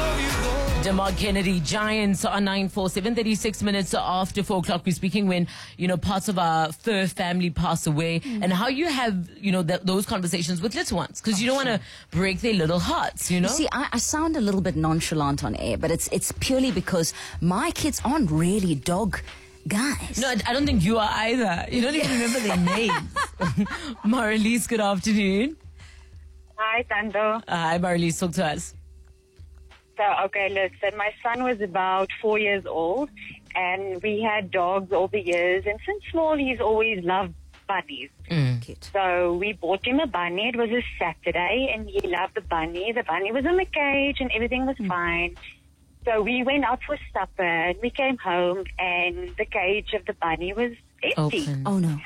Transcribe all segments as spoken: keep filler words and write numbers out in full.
Demar Kennedy, Giants on nine four, seven thirty-six minutes after four o'clock. We're speaking when, you know, parts of our fur family pass away mm. and how you have, you know, th- those conversations with little ones because you don't want to break their little hearts, you know? You see, I, I sound a little bit nonchalant on air, but it's it's purely because my kids aren't really dog guys. No, I don't think you are either. You don't even remember their names. Marlies, good afternoon. Hi, Tando. Hi, Marlies, talk to us. So, okay, listen, my son was about four years old, and we had dogs all the years, and since small, he's always loved bunnies. Mm. Cute. So we bought him a bunny. It was a Saturday, and he loved the bunny. The bunny was in the cage, and everything was mm. fine. So we went out for supper, and we came home, and the cage of the bunny was empty. Open. Oh, no.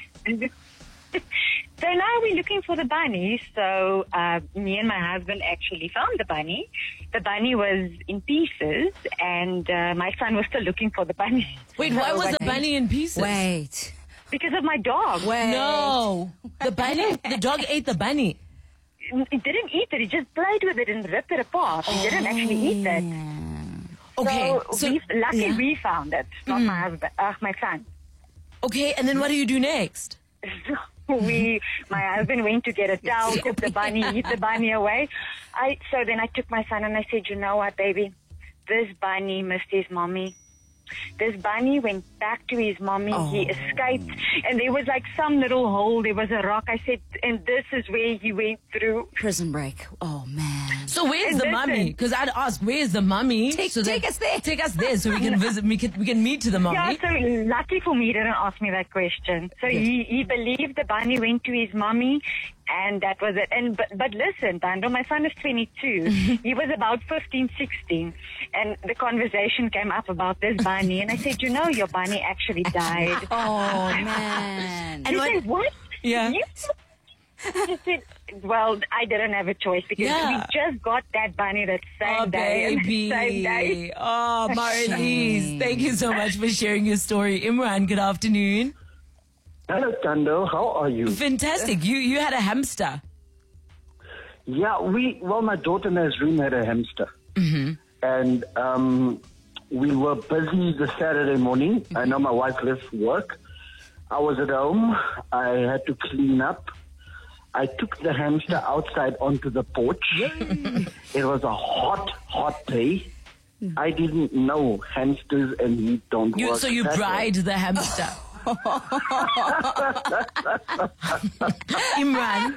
So now we're looking for the bunny. So uh, me and my husband actually found the bunny. The bunny was in pieces, and uh, my son was still looking for the bunny. Wait, So why was when the bunny in pieces? Wait. Because of my dog. Wait. No. The bunny, the dog ate the bunny. He didn't eat it. He just played with it and ripped it apart. He didn't actually eat it. Okay. So, So, we, lucky yeah. we found it, not Mm. my husband, uh, my son. okay, and then what do you do next? we, my husband went to get a towel, took the bunny, hid the bunny away. I, so then I took my son and I said, you know what, baby? This bunny missed his mommy. This bunny went back to his mommy. Oh. He escaped, and there was like some little hole. There was a rock. I said, and this is where he went through. Prison break. Oh, man. So where's And the listen- mummy? Because I'd ask, where's the mummy? Take- so that- take us there. Take us there so we can visit. We can we can meet to the mummy. Yeah, so lucky for me, he didn't ask me that question. So he, he believed the bunny went to his mommy, and that was it. And but, but listen, Tando, my son is twenty-two. He was about fifteen, sixteen, and the conversation came up about this bunny, and I said, you know, your bunny actually died. Oh, man. And He what- said, what? Yeah. You? I said, well, I didn't have a choice because Yeah. we just got that bunny that same Oh, day. and baby. Same day. Oh, Marlies. Thank you so much for sharing your story. Imran, good afternoon. Hello, Tando. How are you? Fantastic. You you had a hamster. Yeah, we, well, my daughter Nazreen had a hamster. Mm-hmm. And um, we were busy the Saturday morning. Mm-hmm. I know my wife left work. I was at home. I had to clean up. I took the hamster outside onto the porch. It was a hot, hot day. I didn't know hamsters and heat don't You, work. so you that way. bride the hamster. Imran.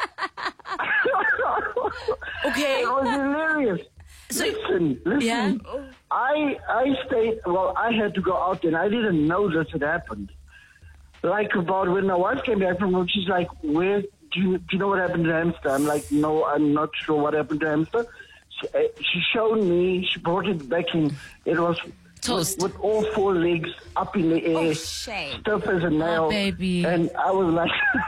Okay. It was hilarious. So- listen, listen. Yeah. I I stayed. Well, I had to go out, and I didn't know this had happened. Like about when my wife came back from work, she's like, "Where do you do you know what happened to hamster?" I'm like, "No, I'm not sure what happened to hamster." She, uh, she showed me. She brought it back in. It was Toast. with, with all four legs up in the air, Oh, shame. stiff as a nail. Oh, baby. And I was like,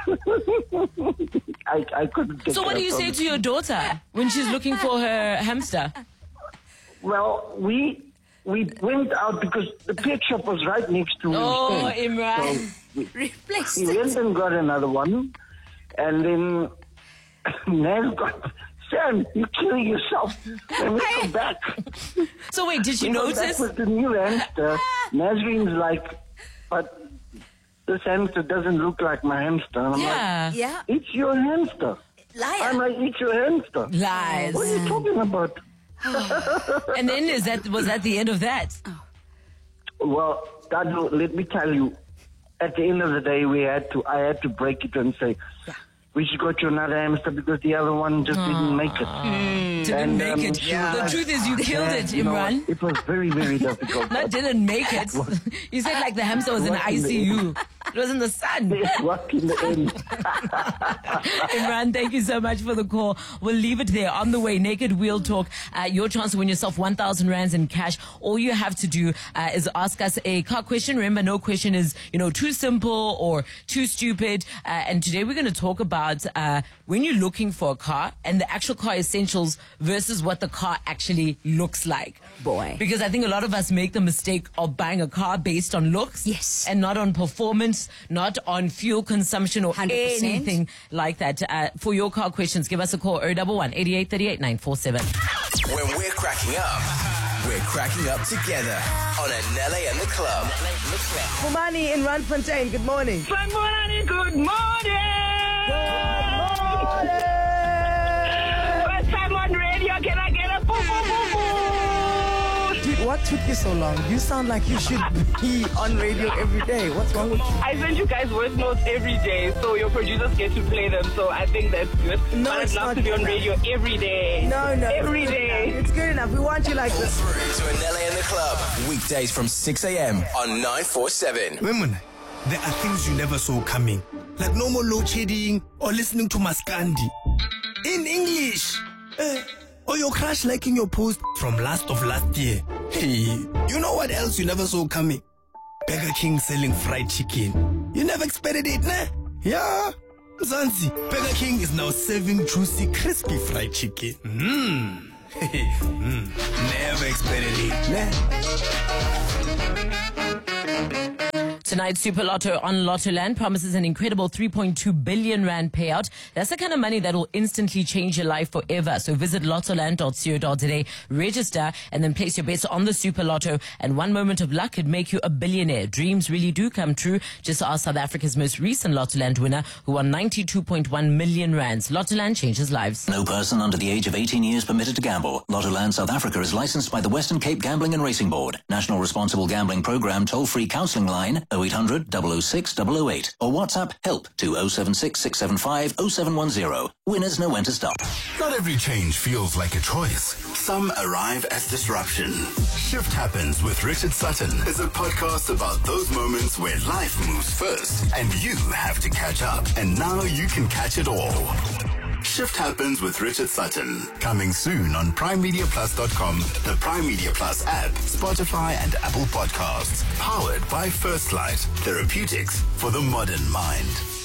I I couldn't. Get So what her do you from say it. to your daughter when she's looking for her hamster? Well, we we went out because the pet shop was right next to Oh, where we stayed. Imran. So we, Replaced we went it. and got another one, and then Naz got, Sam, you're killing yourself. And we go back. So wait, did she We go back notice? with the new hamster. Nazreen's like, but this hamster doesn't look like my hamster. And I'm Yeah. Yeah. like, it's your hamster. I'm Liar. like, it's your hamster. Lies. What are you talking about? And then is that was that the end of that? Well, Dadu, let me tell you, at the end of the day, we had to. I had to break it and say, we should go to another hamster because the other one just didn't make it. Didn't And, make um, it. she was The like, truth is you killed "Yeah, it, you know what? Imran. It was very, very difficult. Not didn't make it. You said like the hamster was in What in the I C U. It was in the sun. It worked in the end. Imran, thank you so much for the call. We'll leave it there. On the way, Naked Wheel Talk. Uh, your chance to win yourself one thousand rands in cash. All you have to do uh, is ask us a car question. Remember, no question is, you know, too simple or too stupid. Uh, and today we're going to talk about uh, when you're looking for a car and the actual car essentials versus what the car actually looks like. Boy. Because I think a lot of us make the mistake of buying a car based on looks. Yes. And not on performance, gas, not on fuel consumption or one hundred percent. anything like that. Uh, for your car questions, give us a call, oh one one, eighty-eight thirty-eight, nine four seven. When we're cracking up, we're cracking up together on Anele and the Club. Fumani in Randfontein, good morning. Fumani, good morning. Good morning. First time on radio, can I get a boo boo boo boo? Dude, what took you so long? You sound like you should be on radio every day. What's wrong with you? I send you guys voice notes every day, so your producers get to play them, so I think that's good. No, but I'd it's love not to be on good radio every day. No, no. Every it's good day. enough. It's good enough. We want you like this. Through to Anele and the Club. Weekdays from six a.m. on nine four seven. Women, there are things you never saw coming, like no more load shedding or listening to Maskandi. In English. Eh, or your crush liking your post from last of last year. Hey, you know what else you never saw coming? Burger King selling fried chicken. You never expected it, nah? Yeah. Zanzi, Burger King is now serving juicy, crispy fried chicken. Mmm. mm. Never expected it, nah? Tonight, Super Lotto on Lottoland promises an incredible three point two billion rand payout. That's the kind of money that will instantly change your life forever. So visit lottoland dot co dot za, register, and then place your bets on the Super Lotto. And one moment of luck could make you a billionaire. Dreams really do come true. Just ask South Africa's most recent Lottoland winner, who won ninety-two point one million rands. Lottoland changes lives. No person under the age of eighteen years permitted to gamble. Lottoland South Africa is licensed by the Western Cape Gambling and Racing Board. National Responsible Gambling Program toll-free counselling line oh eight hundred, double oh six, double oh eight or WhatsApp help to oh seven six, six seven five, oh seven one oh. Winners know when to stop. Not every change feels like a choice. Some arrive as disruption. Shift Happens with Richard Sutton is a podcast about those moments where life moves first and you have to catch up, and now you can catch it all. Shift Happens with Richard Sutton. Coming soon on prime media plus dot com, the Prime Media Plus app, Spotify and Apple Podcasts. Powered by First Light. Therapeutics for the modern mind.